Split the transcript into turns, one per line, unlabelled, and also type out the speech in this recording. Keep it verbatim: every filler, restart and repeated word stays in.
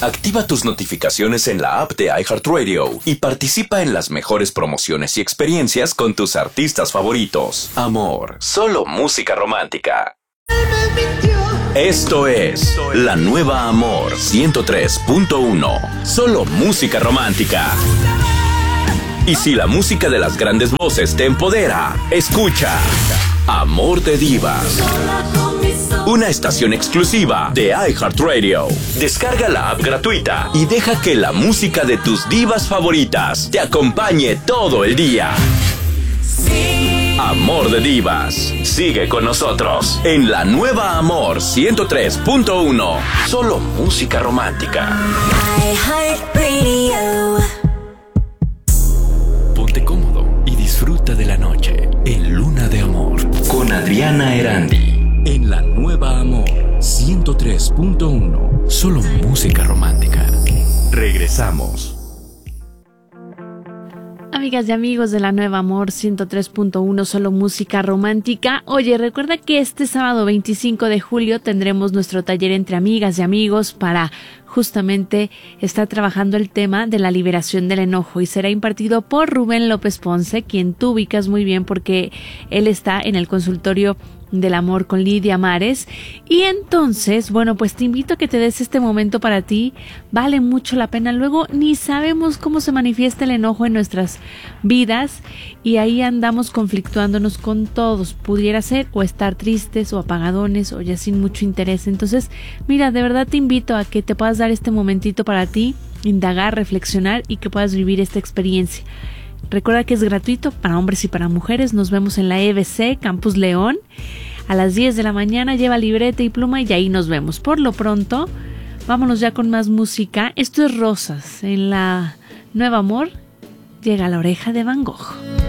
Activa tus notificaciones en la app de iHeartRadio y participa en las mejores promociones y experiencias con tus artistas favoritos. Amor, solo música romántica. Esto es La Nueva Amor ciento tres punto uno. Solo música romántica. Y si la música de las grandes voces te empodera, escucha Amor de Divas. Una estación exclusiva de iHeartRadio. Descarga la app gratuita y deja que la música de tus divas favoritas te acompañe todo el día. Sí. Amor de Divas. Sigue con nosotros en La Nueva Amor ciento tres punto uno. Solo música romántica. iHeartRadio. Ponte cómodo y disfruta de la noche en Luna de Amor con Adriana Erandi. En La Nueva Amor ciento tres punto uno. Solo música romántica. Regresamos.
Amigas y amigos de La Nueva Amor ciento tres punto uno, solo música romántica. Oye, recuerda que este sábado veinticinco de julio tendremos nuestro taller entre amigas y amigos para justamente estar trabajando el tema de la liberación del enojo, y será impartido por Rubén López Ponce, quien tú ubicas muy bien porque él está en el consultorio del amor con Lidia Mares. Y entonces, bueno, pues te invito a que te des este momento para ti. Vale mucho la pena. Luego ni sabemos cómo se manifiesta el enojo en nuestras vidas y ahí andamos conflictuándonos con todos. Pudiera ser o estar tristes o apagadones o ya sin mucho interés. Entonces, mira, de verdad te invito a que te puedas dar este momentito para ti, indagar, reflexionar y que puedas vivir esta experiencia. Recuerda que es gratuito para hombres y para mujeres. Nos vemos en la E B C Campus León a las diez de la mañana. Lleva libreta y pluma y ahí nos vemos. Por lo pronto, vámonos ya con más música. Esto es Rosas. En La Nueva Amor llega La Oreja de Van Gogh.